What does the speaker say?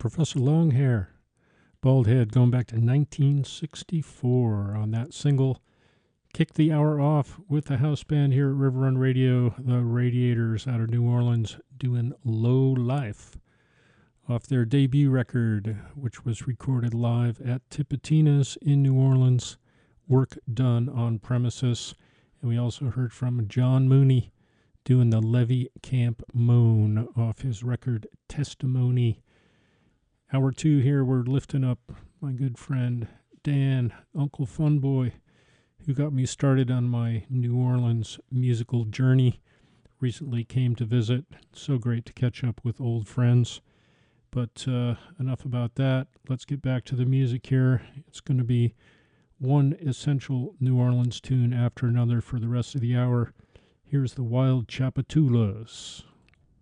Professor Longhair, bald head, going back to 1964 on that single. Kicked the hour off with the house band here at River Run Radio, the Radiators out of New Orleans, doing Low Life off their debut record, which was recorded live at Tipitina's in New Orleans. Work done on premises. And we also heard from John Mooney doing the Levy Camp Moan off his record Testimony. Hour two here, we're lifting up my good friend Dan, Uncle Funboy, who got me started on my New Orleans musical journey. Recently came to visit. So great to catch up with old friends. But enough about that. Let's get back to the music here. It's going to be one essential New Orleans tune after another for the rest of the hour. Here's the Wild Chapatulas.